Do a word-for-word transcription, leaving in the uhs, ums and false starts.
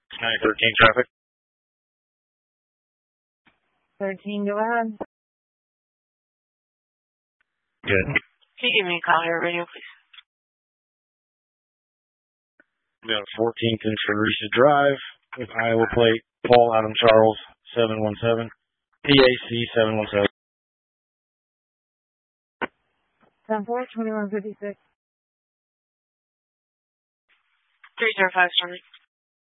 nine thirteen traffic. thirteen, go ahead. Good. Can you give me a call here, radio, please? We got fourteenth and Teresa Drive with Iowa plate, Paul Adam Charles, seven one seven, P A C seven one seven. ten four, twenty-one fifty-six. three zero five, Charlie.